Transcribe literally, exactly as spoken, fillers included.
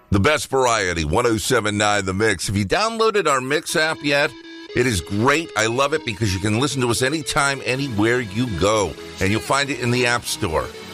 The best variety, one oh seven point nine The Mix. Have you downloaded our Mix app yet? It is great. I love it because you can listen to us anytime, anywhere you go. And you'll find it in the App Store.